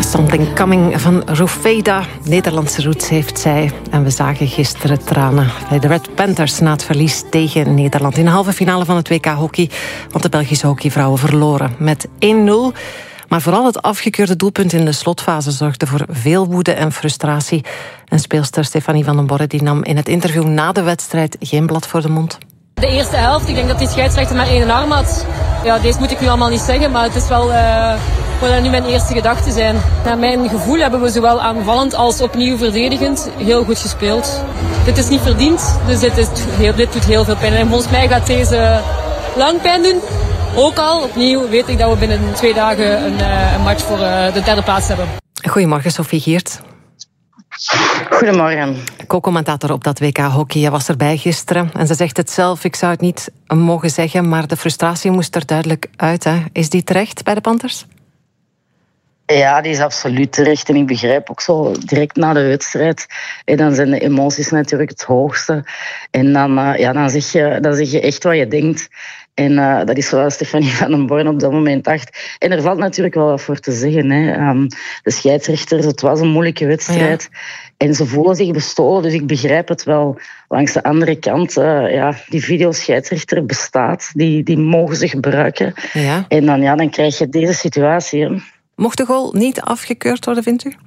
Something Coming van Rufeda. Nederlandse roots heeft zij. En we zagen gisteren tranen bij de Red Panthers na het verlies tegen Nederland in de halve finale van het WK hockey. Want de Belgische hockeyvrouwen verloren met 1-0. Maar vooral het afgekeurde doelpunt in de slotfase zorgde voor veel woede en frustratie. En speelster Stefanie van den Borre die nam in het interview na de wedstrijd geen blad voor de mond. De eerste helft, ik denk dat die scheidsrechter maar één arm had. Ja, deze moet ik nu allemaal niet zeggen, maar het is wel wat nu mijn eerste gedachten zijn. Naar mijn gevoel hebben we zowel aanvallend als opnieuw verdedigend heel goed gespeeld. Dit is niet verdiend, dus dit doet heel veel pijn. En volgens mij gaat deze lang pijn doen. Ook al, opnieuw, weet ik dat we binnen 2 dagen een match voor de 3e plaats hebben. Goedemorgen, Sophie Geert. Goedemorgen. Co-commentator op dat WK hockey. Je was erbij gisteren en ze zegt het zelf. Ik zou het niet mogen zeggen, maar de frustratie moest er duidelijk uit. Hè. Is die terecht bij de Panthers? Ja, die is absoluut terecht. En ik begrijp ook zo direct na de wedstrijd. En dan zijn de emoties natuurlijk het hoogste. En dan zeg je echt wat je denkt. En dat is zoals Stefanie van den Borre op dat moment dacht. En er valt natuurlijk wel wat voor te zeggen. Hè. De scheidsrechters, het was een moeilijke wedstrijd. Ja. En ze voelen zich bestolen, dus ik begrijp het wel. Langs de andere kant, die videoscheidsrechter bestaat. Die mogen ze gebruiken. Ja. En dan krijg je deze situatie. Hè. Mocht de goal niet afgekeurd worden, vindt u?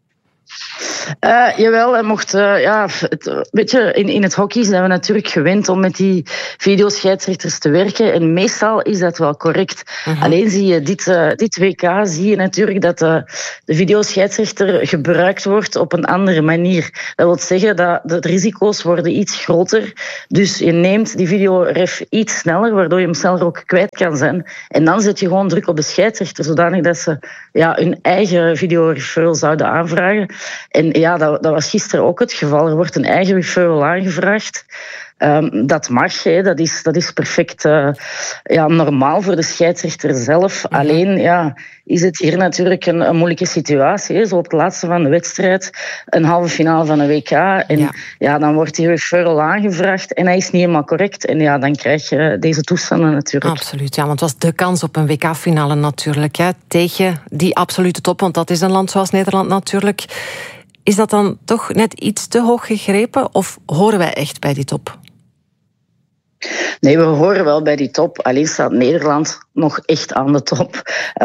Jawel, hij mocht... weet je, in het hockey zijn we natuurlijk gewend om met die videoscheidsrechters te werken. En meestal is dat wel correct. Uh-huh. Alleen zie je dit WK zie je natuurlijk dat de videoscheidsrechter gebruikt wordt op een andere manier. Dat wil zeggen dat de risico's worden iets groter. Dus je neemt die videoref iets sneller, waardoor je hem sneller ook kwijt kan zijn. En dan zet je gewoon druk op de scheidsrechter, zodanig dat ze hun eigen videoreferral zouden aanvragen. En ja, dat was gisteren ook het geval. Er wordt een eigen referral aangevraagd. Dat mag, hè. Dat is perfect normaal voor de scheidsrechter zelf. Ja. Alleen is het hier natuurlijk een moeilijke situatie. Hè. Zo op het laatste van de wedstrijd, een halve finale van een WK. En dan wordt die referral aangevraagd en hij is niet helemaal correct. En dan krijg je deze toestanden natuurlijk. Absoluut, ja, want het was de kans op een WK-finale natuurlijk. Hè, tegen die absolute top, want dat is een land zoals Nederland natuurlijk. Is dat dan toch net iets te hoog gegrepen of horen wij echt bij die top? Nee, we horen wel bij die top. Alleen staat Nederland nog echt aan de top.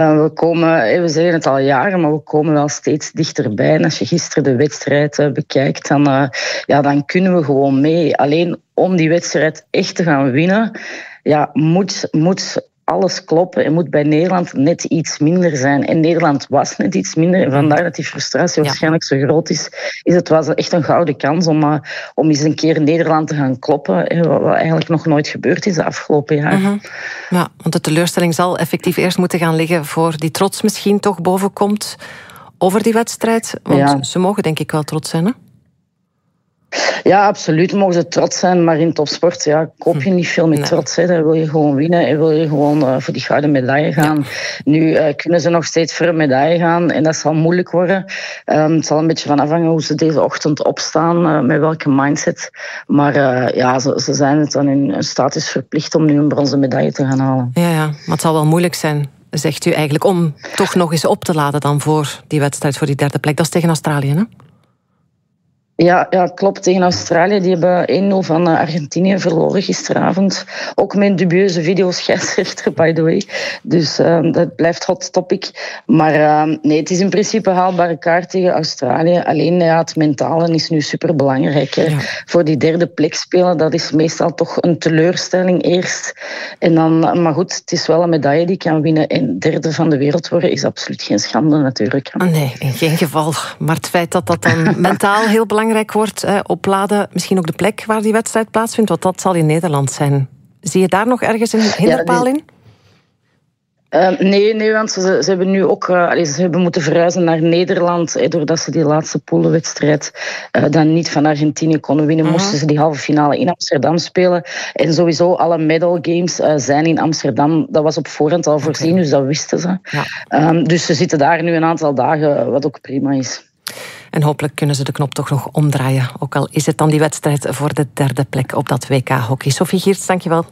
We zeggen het al jaren, maar we komen wel steeds dichterbij. En als je gisteren de wedstrijd bekijkt, dan kunnen we gewoon mee. Alleen om die wedstrijd echt te gaan winnen, moet alles kloppen en moet bij Nederland net iets minder zijn. En Nederland was net iets minder. En vandaar dat die frustratie waarschijnlijk zo groot is. Het was echt een gouden kans om eens een keer Nederland te gaan kloppen. Wat eigenlijk nog nooit gebeurd is de afgelopen jaren. Uh-huh. Ja, want de teleurstelling zal effectief eerst moeten gaan liggen voor die trots misschien toch bovenkomt over die wedstrijd. Want ze mogen denk ik wel trots zijn, hè? Ja, absoluut mogen ze trots zijn, maar in topsport koop je niet veel met trots. Hè. Daar wil je gewoon winnen en wil je gewoon voor die gouden medaille gaan. Ja. Nu kunnen ze nog steeds voor een medaille gaan en dat zal moeilijk worden. Het zal een beetje van afhangen hoe ze deze ochtend opstaan, met welke mindset. Maar ze zijn het dan in hun status verplicht om nu een bronzen medaille te gaan halen. Ja, maar het zal wel moeilijk zijn, zegt u eigenlijk, om toch nog eens op te laden dan voor die wedstrijd, voor die 3e plek. Dat is tegen Australië, hè? Ja, klopt. Tegen Australië. Die hebben 1-0 van Argentinië verloren gisteravond. Ook met een dubieuze videoscheidsrechter, by the way. Dus dat blijft hot topic. Maar nee, het is in principe een haalbare kaart tegen Australië. Alleen het mentale is nu superbelangrijk. Ja. Voor die 3e plek spelen, dat is meestal toch een teleurstelling eerst. En dan, maar goed, het is wel een medaille die kan winnen. En 3e van de wereld worden is absoluut geen schande natuurlijk. Nee, in geen geval. Maar het feit dat dat dan mentaal heel belangrijk wordt, opladen, misschien ook de plek waar die wedstrijd plaatsvindt, want dat zal in Nederland zijn. Zie je daar nog ergens een hinderpaal in? Nee, want ze hebben nu ook ze hebben moeten verhuizen naar Nederland, doordat ze die laatste poolwedstrijd dan niet van Argentinië konden winnen, moesten ze die halve finale in Amsterdam spelen. En sowieso alle medal games zijn in Amsterdam. Dat was op voorhand al voorzien, dus dat wisten ze. Ja. Dus ze zitten daar nu een aantal dagen, wat ook prima is. En hopelijk kunnen ze de knop toch nog omdraaien. Ook al is het dan die wedstrijd voor de 3e plek op dat WK hockey. Sophie Geerts, dankjewel.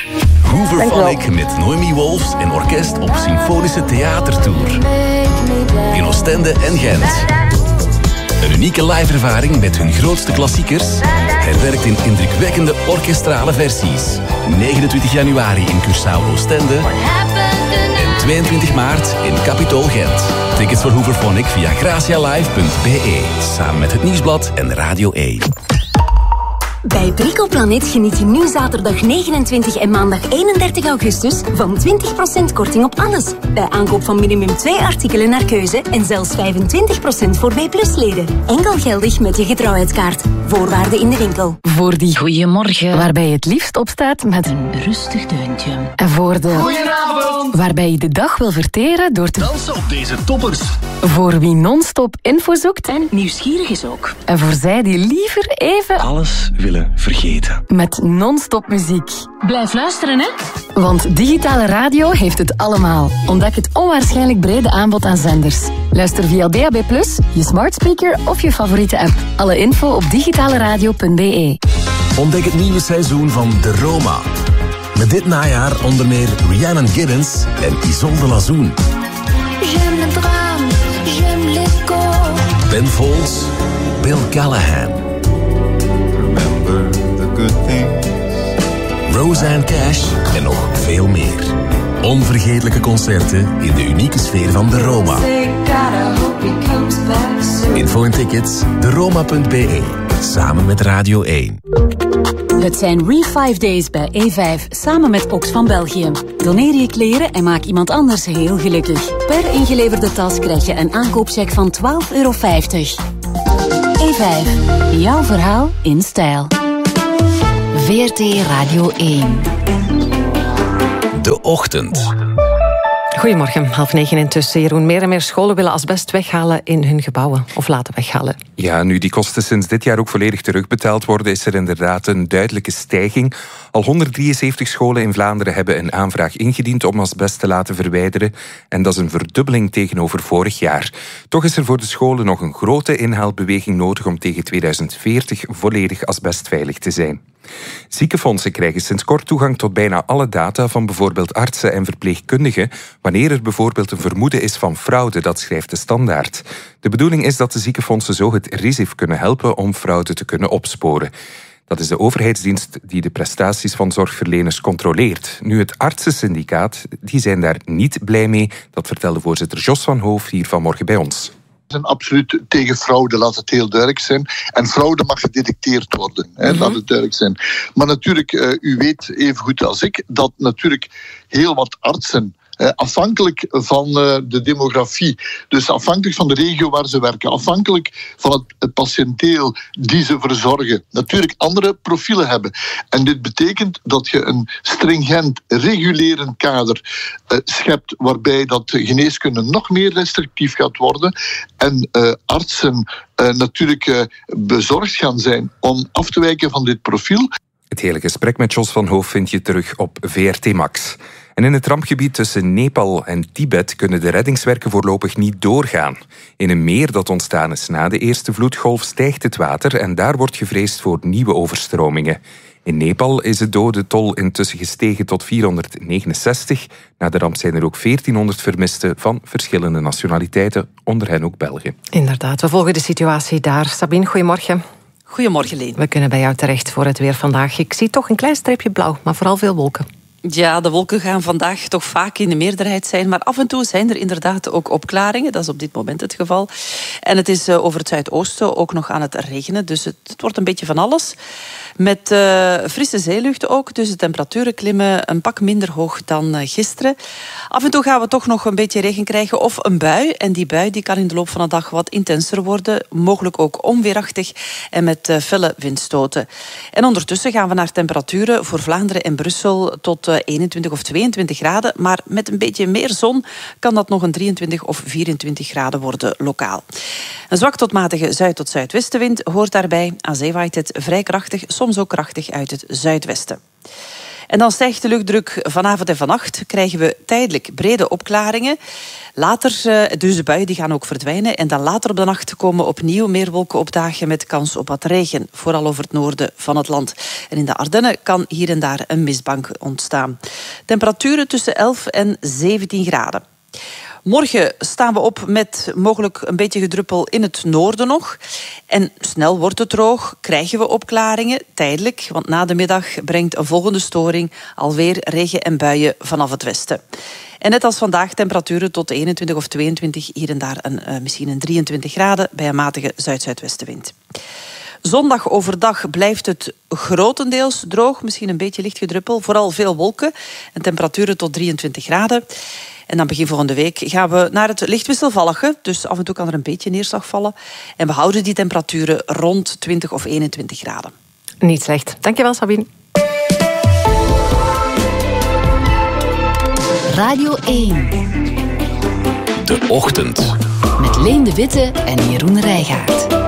Hoe verval ik met Noemi Wolfs en orkest op Symfonische Theatertour? in Oostende en Gent. Een unieke live-ervaring met hun grootste klassiekers, herwerkt in indrukwekkende orkestrale versies. 29 januari in Curaçao Oostende en 22 maart in Capitol Gent. Tickets voor Hooverphonic via gracialive.be, samen met het Nieuwsblad en Radio 1. Bij Bricoplanet geniet je nu zaterdag 29 en maandag 31 augustus van 20% korting op alles. Bij aankoop van minimum 2 artikelen naar keuze en zelfs 25% voor B+-leden. Enkel geldig met je getrouwheidskaart. Voorwaarden in de winkel. Voor die goeiemorgen, waarbij je het liefst opstaat met een rustig deuntje. En voor de goedenavond, waarbij je de dag wil verteren door te dansen op deze toppers. Voor wie non-stop info zoekt En nieuwsgierig is ook. En voor zij die liever even Alles willen vergeten. Met non-stop muziek. Blijf luisteren, hè? Want digitale radio heeft het allemaal. Ontdek het onwaarschijnlijk brede aanbod aan zenders. Luister via DAB+, je smart speaker of je favoriete app. Alle info op digitaleradio.be. Ontdek het nieuwe seizoen van De Roma. Met dit najaar onder meer Rhiannon Giddens en Isolde Lazoen. J'aime le drame, j'aime l'écho. Ben Folds, Bill Callahan. Remember the good things. Roseanne Cash en nog veel meer. Onvergetelijke concerten in de unieke sfeer van De Roma. Info en tickets, deroma.be. Samen met Radio 1. Het zijn Re5 Days bij E5, samen met Oxfam België. Doneer je kleren en maak iemand anders heel gelukkig. Per ingeleverde tas krijg je een aankoopcheck van €12,50. E5, jouw verhaal in stijl. VRT Radio 1. De Ochtend. Goedemorgen, 8:30 intussen. Jeroen, meer en meer scholen willen asbest weghalen in hun gebouwen. Of laten weghalen. Ja, nu die kosten sinds dit jaar ook volledig terugbetaald worden, is er inderdaad een duidelijke stijging. Al 173 scholen in Vlaanderen hebben een aanvraag ingediend om asbest te laten verwijderen. En dat is een verdubbeling tegenover vorig jaar. Toch is er voor de scholen nog een grote inhaalbeweging nodig om tegen 2040 volledig asbestveilig te zijn. Ziekenfondsen krijgen sinds kort toegang tot bijna alle data van bijvoorbeeld artsen en verpleegkundigen, wanneer er bijvoorbeeld een vermoeden is van fraude, dat schrijft de Standaard. De bedoeling is dat de ziekenfondsen zo het RISIF kunnen helpen om fraude te kunnen opsporen. Dat is de overheidsdienst die de prestaties van zorgverleners controleert. Nu, het artsensyndicaat, die zijn daar niet blij mee. Dat vertelde voorzitter Jos van Hoof hier vanmorgen bij ons. We zijn absoluut tegen fraude, laat het heel duidelijk zijn. En fraude mag gedetecteerd worden, laat het duidelijk zijn. Maar natuurlijk, u weet even goed als ik, dat natuurlijk heel wat artsen, afhankelijk van de demografie, dus afhankelijk van de regio waar ze werken, afhankelijk van het patiënteel die ze verzorgen, natuurlijk andere profielen hebben. En dit betekent dat je een stringent regulerend kader schept waarbij dat geneeskunde nog meer restrictief gaat worden en artsen natuurlijk bezorgd gaan zijn om af te wijken van dit profiel. Het hele gesprek met Jos van Hoof vind je terug op VRT Max. En in het rampgebied tussen Nepal en Tibet kunnen de reddingswerken voorlopig niet doorgaan. In een meer dat ontstaan is na de eerste vloedgolf stijgt het water en daar wordt gevreesd voor nieuwe overstromingen. In Nepal is het dodentol intussen gestegen tot 469. Na de ramp zijn er ook 1400 vermisten van verschillende nationaliteiten, onder hen ook België. Inderdaad, we volgen de situatie daar. Sabine, goedemorgen. Goedemorgen, Leen. We kunnen bij jou terecht voor het weer vandaag. Ik zie toch een klein streepje blauw, maar vooral veel wolken. Ja, de wolken gaan vandaag toch vaak in de meerderheid zijn, maar af en toe zijn er inderdaad ook opklaringen. Dat is op dit moment het geval. En het is over het zuidoosten ook nog aan het regenen, dus het wordt een beetje van alles. Met frisse zeelucht ook, dus de temperaturen klimmen een pak minder hoog dan gisteren. Af en toe gaan we toch nog een beetje regen krijgen of een bui. En die bui die kan in de loop van de dag wat intenser worden, mogelijk ook onweerachtig en met felle windstoten. En ondertussen gaan we naar temperaturen voor Vlaanderen en Brussel tot 21 of 22 graden. Maar met een beetje meer zon kan dat nog een 23 of 24 graden worden lokaal. Een zwak tot matige zuid- tot zuidwestenwind hoort daarbij. Aan zee waait het vrij krachtig, soms ook krachtig uit het zuidwesten. En dan stijgt de luchtdruk vanavond en vannacht. Krijgen we tijdelijk brede opklaringen. Later, dus de buien die gaan ook verdwijnen. En dan later op de nacht komen opnieuw meer wolken opdagen met kans op wat regen. Vooral over het noorden van het land. En in de Ardennen kan hier en daar een mistbank ontstaan. Temperaturen tussen 11 en 17 graden. Morgen staan we op met mogelijk een beetje gedruppel in het noorden nog. En snel wordt het droog, krijgen we opklaringen, tijdelijk. Want na de middag brengt een volgende storing alweer regen en buien vanaf het westen. En net als vandaag temperaturen tot 21 of 22, hier en daar misschien een 23 graden... bij een matige zuid-zuidwestenwind. Zondag overdag blijft het grotendeels droog, misschien een beetje licht gedruppel. Vooral veel wolken en temperaturen tot 23 graden. En dan begin volgende week gaan we naar het licht wisselvallige. Dus af en toe kan er een beetje neerslag vallen. En we houden die temperaturen rond 20 of 21 graden. Niet slecht. Dankjewel, Sabine. Radio 1. De Ochtend. Met Leen de Witte en Jeroen Rijgaard.